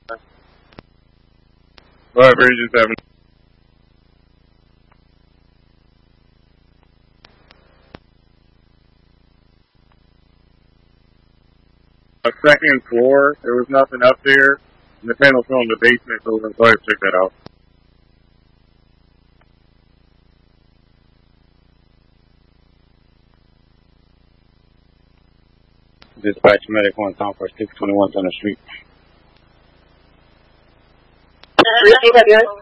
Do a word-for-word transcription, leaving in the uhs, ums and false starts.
Alright, Region seven. Uh, second floor, there was nothing up there. And the panel's still in the basement, so we'll go ahead and check that out. Dispatch medic one time for six twenty-one Center Street. Repeat that, guys.